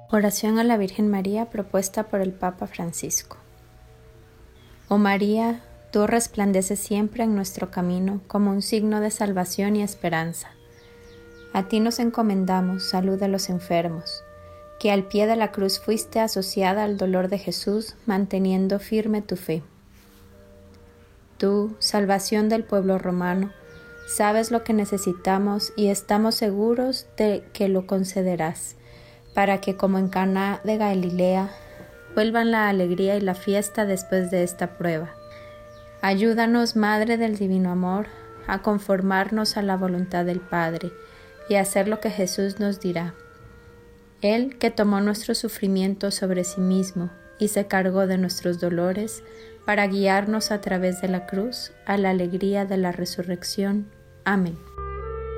Oración a la Virgen María propuesta por el Papa Francisco. Oh María, tú resplandeces siempre en nuestro camino como un signo de salvación y esperanza. A ti nos encomendamos, salud de los enfermos, que al pie de la cruz fuiste asociada al dolor de Jesús, manteniendo firme tu fe. Tú, salvación del pueblo romano, sabes lo que necesitamos y estamos seguros de que lo concederás, para que, como en Caná de Galilea, vuelvan la alegría y la fiesta después de esta prueba. Ayúdanos, Madre del Divino Amor, a conformarnos a la voluntad del Padre y a hacer lo que Jesús nos dirá. Él, que tomó nuestro sufrimiento sobre sí mismo y se cargó de nuestros dolores, para guiarnos a través de la cruz a la alegría de la resurrección. Amén.